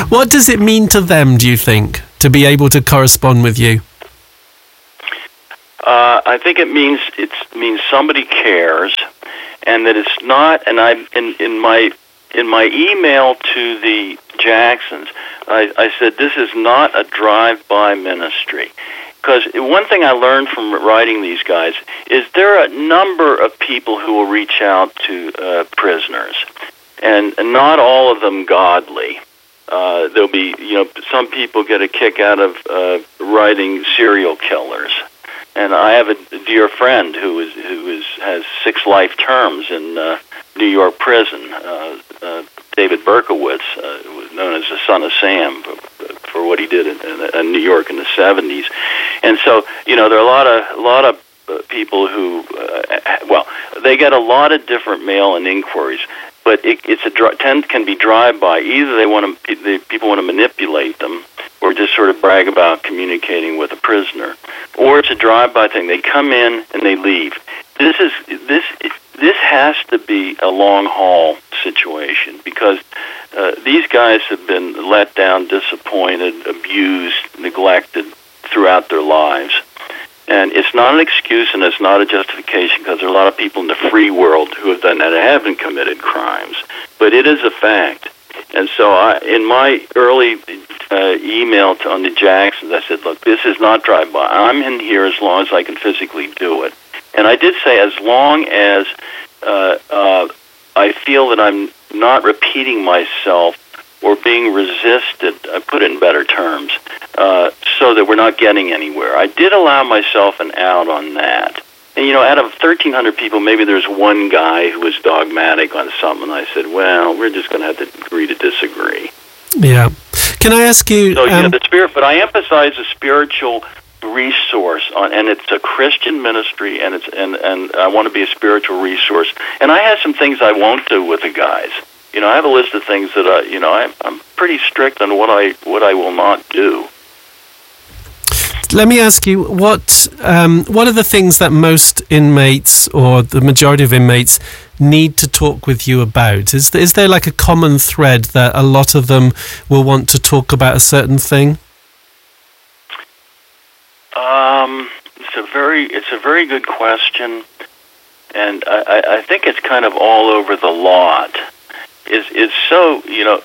What does it mean to them, do you think, to be able to correspond with you? I think it means somebody cares, and that it's not. And in my email to the Jacksons, I said this is not a drive-by ministry. Because one thing I learned from writing these guys is there are a number of people who will reach out to prisoners, and not all of them godly. There'll be, some people get a kick out of writing serial killers, and I have a dear friend who has 6 life terms in New York prison. David Berkowitz, known as the Son of Sam, for what he did in New York in the 70s. And so, there are a lot of people who, they get a lot of different mail and inquiries, but can be drive-by. Either people want to manipulate them, or just sort of brag about communicating with a prisoner, or it's a drive-by thing. They come in and they leave. This has to be a long-haul situation, because these guys have been let down, disappointed, abused, neglected throughout their lives. And it's not an excuse and it's not a justification, because there are a lot of people in the free world who have done that and haven't committed crimes. But it is a fact. And so in my early email on the Jacksons, I said, look, this is not drive-by. I'm in here as long as I can physically do it. And I did say as long as I feel that I'm not repeating myself or being resisted, I put it in better terms, so that we're not getting anywhere. I did allow myself an out on that. And, out of 1,300 people, maybe there's one guy who was dogmatic on something. I said, well, we're just going to have to agree to disagree. Yeah. Can I ask you... So, the spirit, but I emphasize a spiritual resource and it's a Christian ministry, and I want to be a spiritual resource. And I have some things I won't do with the guys. I have a list of things that I'm pretty strict on what I will not do. Let me ask you, what are the things that most inmates, or the majority of inmates, need to talk with you about? Is there like a common thread that a lot of them will want to talk about a certain thing? It's a very good question, and I think it's kind of all over the lot. It's so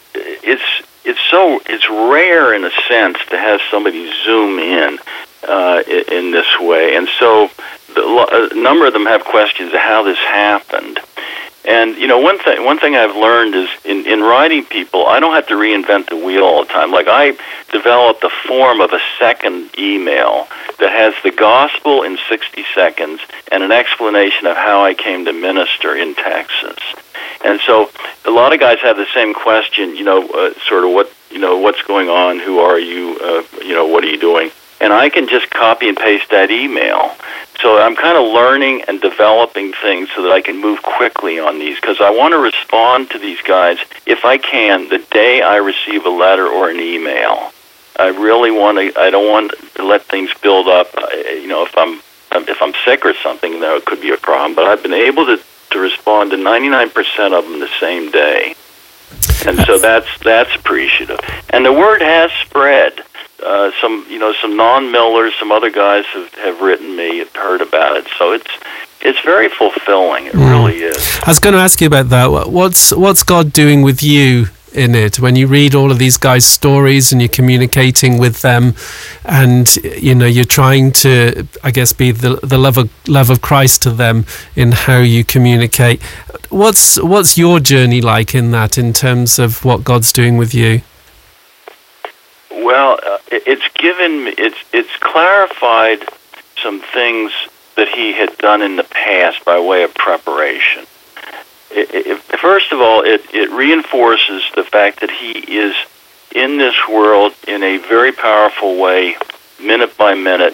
it's rare in a sense to have somebody zoom in this way, and so a number of them have questions of how this happened. And one thing I've learned is in writing people, I don't have to reinvent the wheel all the time. Like, I developed a form of a second email that has the gospel in 60 seconds and an explanation of how I came to minister in Texas. And so a lot of guys have the same question, sort of what's going on, who are you, what are you doing? And I can just copy and paste that email. So I'm kind of learning and developing things so that I can move quickly on these, because I want to respond to these guys, if I can, the day I receive a letter or an email. I don't want to let things build up. If I'm sick or something, that could be a problem. But I've been able to respond to 99% of them the same day. And so that's appreciative. And the word has spread. Some non-millers, some other guys have written me, have heard about it. So it's very fulfilling. It really is. I was going to ask you about that. What's God doing with you in it when you read all of these guys' stories and you're communicating with them, and you're trying to, I guess, be the love of Christ to them in how you communicate? What's your journey like in that, in terms of what God's doing with you? Well, it's clarified some things that he had done in the past by way of preparation. First of all, it reinforces the fact that he is in this world in a very powerful way, minute by minute.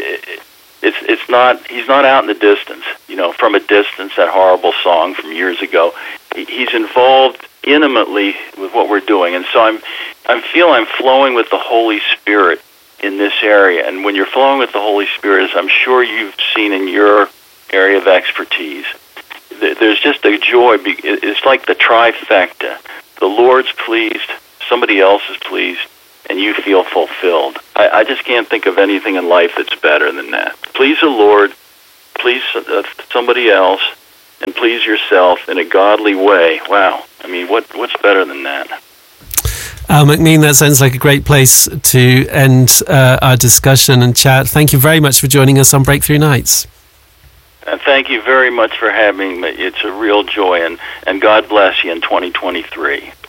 He's not out in the distance, from a distance, that horrible song from years ago. He's involved intimately with what we're doing, and so I feel I'm flowing with the Holy Spirit in this area. And when you're flowing with the Holy Spirit, as I'm sure you've seen in your area of expertise, there's just a joy. It's like the trifecta. The Lord's pleased, somebody else is pleased, and you feel fulfilled. I just can't think of anything in life that's better than that. Please the Lord, please somebody else, and please yourself in a godly way. Wow. I mean, what's better than that? Macneen, that sounds like a great place to end our discussion and chat. Thank you very much for joining us on Breakthrough Nights. And thank you very much for having me. It's a real joy, and God bless you in 2023.